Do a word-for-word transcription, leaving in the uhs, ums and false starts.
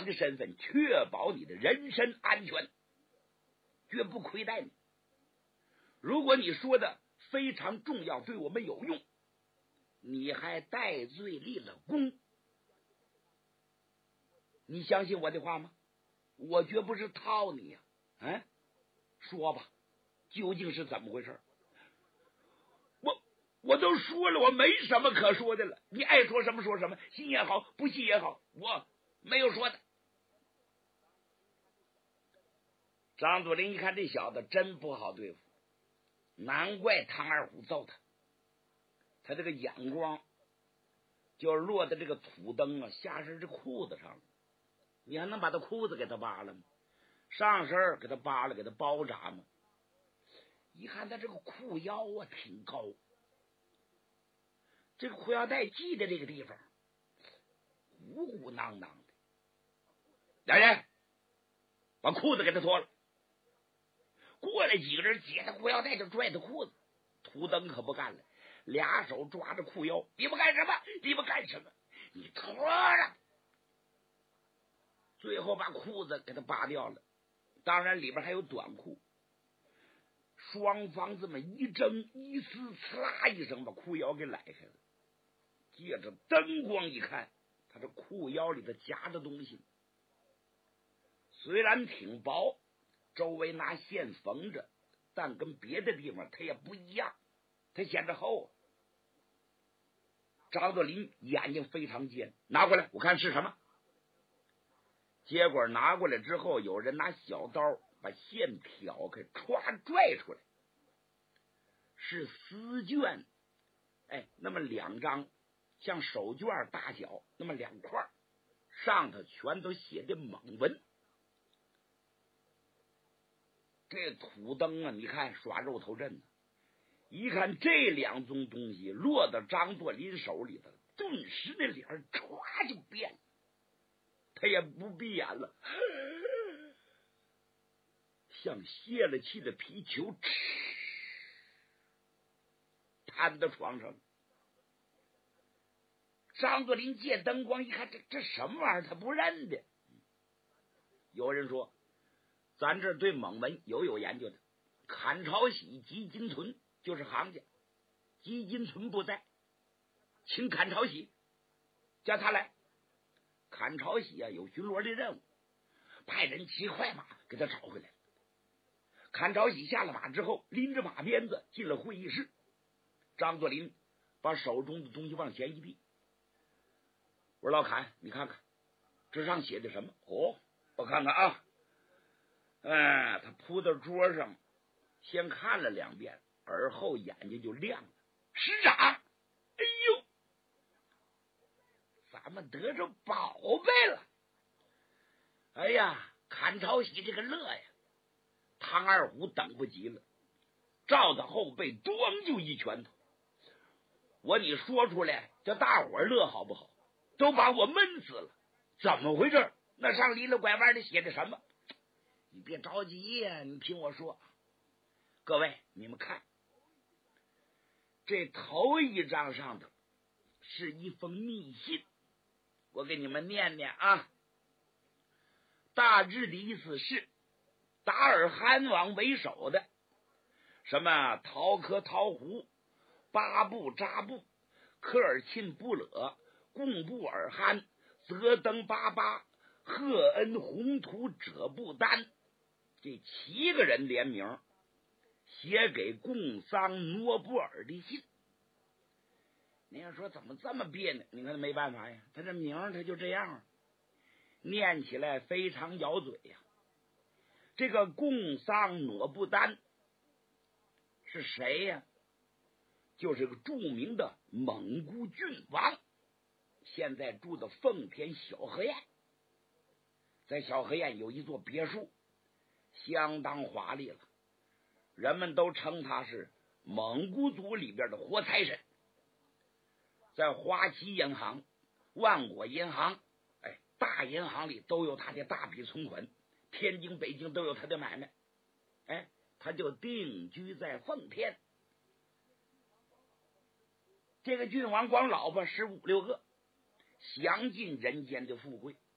的身份，确保你的人身安全，绝不亏待你。如果你说的非常重要，对我们有用，你还戴罪立了功，你相信我的话吗？我绝不是套你呀、啊！嗯，说吧，究竟是怎么回事？我我都说了，我没什么可说的了。你爱说什么说什么，信也好，不信也好，我没有说的。张作霖一看这小子真不好对付，难怪唐二虎揍他。他这个眼光就落在这个土灯啊下身这裤子上了。你还能把他裤子给他扒了吗？上身给他扒了，给他包扎吗？一看他这个裤腰啊挺高，这个裤腰带系在这个地方鼓鼓囊囊的。来人，把裤子给他脱了。过来几个人解他裤腰带就拽他裤子，土灯可不干了，俩手抓着裤腰，你们干什么？你们干什么？你脱了！最后把裤子给他扒掉了，当然里边还有短裤。双方这么一挣一撕，呲啦一声把裤腰给拉开了。借着灯光一看，他这裤腰里头夹着东西，虽然挺薄，周围拿线缝着，但跟别的地方它也不一样，它显着厚。张作霖眼睛非常尖，拿过来我看是什么。结果拿过来之后，有人拿小刀把线挑开，歘拽出来，是丝绢，哎，那么两张像手绢大小，那么两块，上头全都写的蒙文。这土灯啊，你看耍肉头阵呢，一看这两宗东西落到张作霖手里头，顿时那脸歘就变了。他也不闭眼了，像泄了气的皮球，瘫到床上。张作霖借灯光一看，这这什么玩意儿？他不认得。有人说，咱这对蒙文有有研究的，坎朝喜、吉金屯就是行家，吉金屯不在，请坎朝喜，叫他来。坎朝喜啊有巡逻的任务，派人骑快马给他找回来。坎朝喜下了马之后，拎着马鞭子进了会议室。张作霖把手中的东西往前一递，我说老坎，你看看这上写的什么？哦，我看看啊。嗯，他扑到桌上，先看了两遍，而后眼睛就亮了。师长，哎呦，咱们得着宝贝了！哎呀，坎朝喜这个乐呀！唐二虎等不及了，照他后背咣就一拳头。我你说出来叫大伙乐好不好？都把我闷死了！怎么回事？那上离了拐弯的写的什么？你别着急呀、啊，你听我说。各位，你们看，这头一张上头是一封密信，我给你们念念啊。大致的意思是，达尔罕王为首的什么陶科陶胡、巴布扎布、科尔沁布勒、贡布尔罕、泽登巴巴、赫恩宏图者布丹，这七个人联名写给贡桑诺布尔的信。你要说怎么这么别扭？你看他没办法呀，他这名他就这样啊，念起来非常咬嘴呀。这个贡桑诺布丹是谁呀？就是个著名的蒙古郡王，现在住的奉天小河沿。在小河沿有一座别墅，相当华丽了，人们都称他是蒙古族里边的活财神。在花旗银行、万国银行，哎，大银行里都有他的大笔存款，天津、北京都有他的买卖。哎，他就定居在奉天。这个郡王光老婆十五六个，享尽人间的富贵。